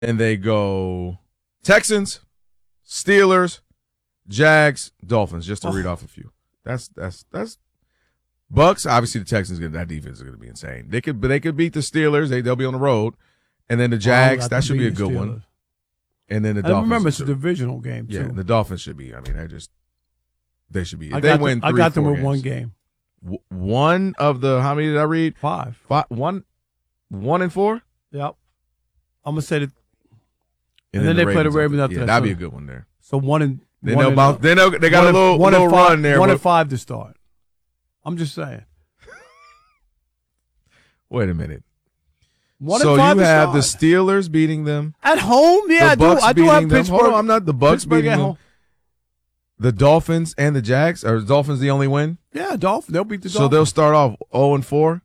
and they go Texans, Steelers, Jags, Dolphins, just to read off a few. That's Bucks. Obviously, the Texans, that defense is going to be insane. They could beat the Steelers. They'll be on the road, and then the Jags. That should be a good one. And then the Dolphins. Remember, it's a divisional game too. Yeah, the Dolphins should be. I mean, they should be. I got them with one game. One of the, how many did I read? Five. 1 and 4. Yep. I'm gonna say that. And then they play the Ravens after that. That'd be a good one there. So one and they got a little run there. 1 and 5 to start. I'm just saying. Wait a minute. 1 and 5 to you have start. the Steelers beating them At home? Yeah, I do. I do have Pittsburgh. Hold on, I'm not the Bucks Pittsburgh beating them. The Dolphins and the Jags? Are the Dolphins the only win? Yeah, Dolphins. They'll beat the Dolphins. So they'll start off 0 and 4?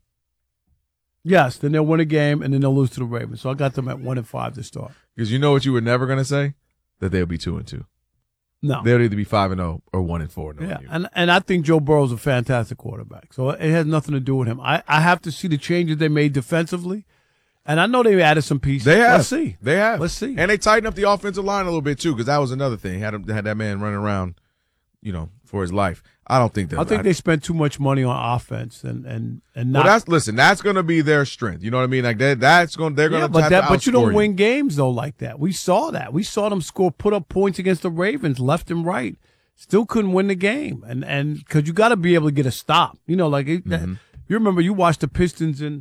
Yes, then they'll win a game and then they'll lose to the Ravens. So I got them at 1 and 5 to start. Because you know what you were never going to say? That they'll be 2 and 2. No. They'll either be 5 and 0 or 1 and 4. Yeah, and I think Joe Burrow's a fantastic quarterback. So it has nothing to do with him. I have to see the changes they made defensively. And I know they added some pieces. They have. Let's see. They have. Let's see. And they tightened up the offensive line a little bit, too, because that was another thing. Had that man running around, for his life. I don't think that. I think they spent too much money on offense and not. Well, that's going to be their strength. You know what I mean? Like they're going to. But you don't win games though like that. We saw that. We saw them put up points against the Ravens left and right. Still couldn't win the game, and because you got to be able to get a stop. You remember you watched the Pistons in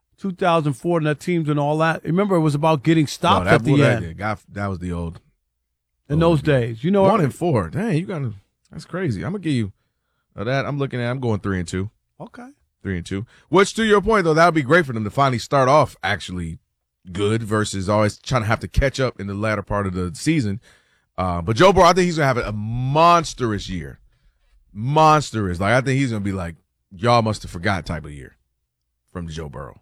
2004 and that teams and all that. Remember it was about getting stopped at the end. That was the old. In those days, 1 and 4. Dang, you got to. That's crazy. I'm gonna give you that. I'm going 3 and 2. Okay. 3 and 2. Which, to your point though, that would be great for them to finally start off actually good versus always trying to have to catch up in the latter part of the season. But Joe Burrow, I think he's gonna have a monstrous year. Monstrous. Like I think he's gonna be like y'all must have forgot type of year from Joe Burrow.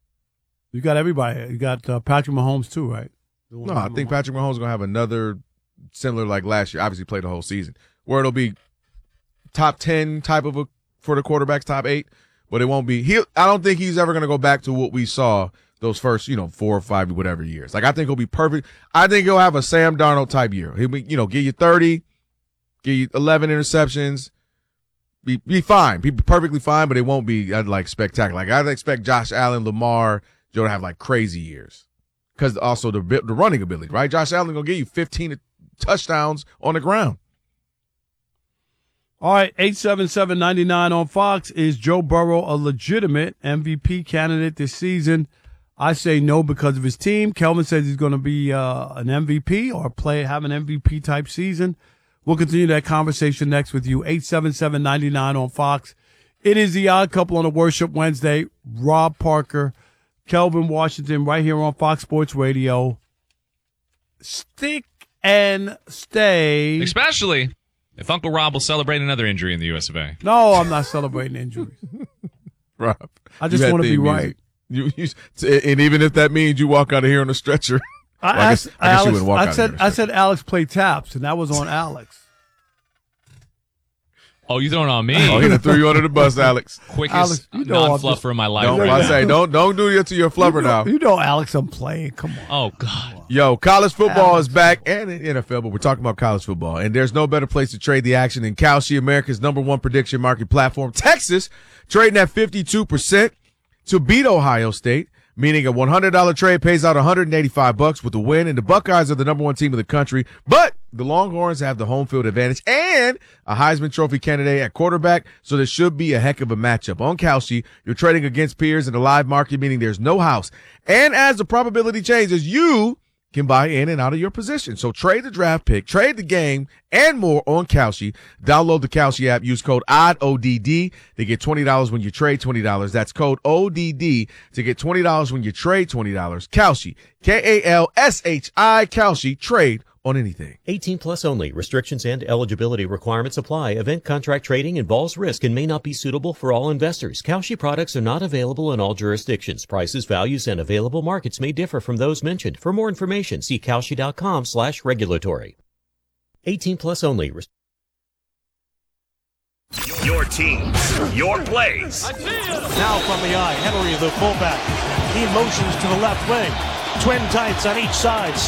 You got everybody. You got Patrick Mahomes too, right? No, I think Patrick Mahomes is gonna have another similar like last year. Obviously, played the whole season. Where it'll be top 10 type of for the quarterbacks, top 8, but it won't be. I don't think he's ever going to go back to what we saw those first, 4 or 5, whatever years. Like I think he'll be perfect. I think he'll have a Sam Darnold type year. He'll be, give you 30, give you 11 interceptions, be fine, be perfectly fine, but it won't be like spectacular. Like I'd expect Josh Allen, Lamar, Joe to have like crazy years because also the running ability, right? Josh Allen gonna give you 15 touchdowns on the ground. All right, 877-99 on Fox. Is Joe Burrow a legitimate MVP candidate this season? I say no because of his team. Kelvin says he's going to be an MVP or have an MVP type season. We'll continue that conversation next with you. 877-99 on Fox. It is the Odd Couple on a Worship Wednesday. Rob Parker, Kelvin Washington, right here on Fox Sports Radio. Stick and stay. Especially if Uncle Rob will celebrate another injury in the US of A. No, I'm not celebrating injuries. Rob, I just want to be right. And even if that means you walk out of here on a stretcher. I said Alex played taps, and that was on Alex. Oh, you throwing on me? Oh, he threw you under the bus, Alex. Quickest non-fluffer in my life. Don't do it to your fluffer now. You know, Alex, I'm playing. Come on. Oh God. Yo, college football is back, and in NFL, but we're talking about college football, and there's no better place to trade the action than Kalshi, America's #1 prediction market platform. Texas trading at 52% to beat Ohio State, meaning a $100 trade pays out $185 with the win, and the Buckeyes are the #1 team of the country, but the Longhorns have the home field advantage and a Heisman Trophy candidate at quarterback, so there should be a heck of a matchup. On Kalshi, you're trading against peers in the live market, meaning there's no house. And as the probability changes, you can buy in and out of your position. So trade the draft pick, trade the game, and more on Kalshi. Download the Kalshi app. Use code ODD to get $20 when you trade $20. That's code ODD to get $20 when you trade $20. Kalshi, Kalshi, Kalshi, trade on anything. 18 plus only. Restrictions and eligibility requirements apply. Event contract trading involves risk and may not be suitable for all investors. Kalshi products are not available in all jurisdictions. Prices, values, and available markets may differ from those mentioned. For more information, see Kalshi.com/regulatory. 18 plus only. Your teams, your plays. Now from the eye, Henry, the fullback. He motions to the left wing. Twin tights on each side.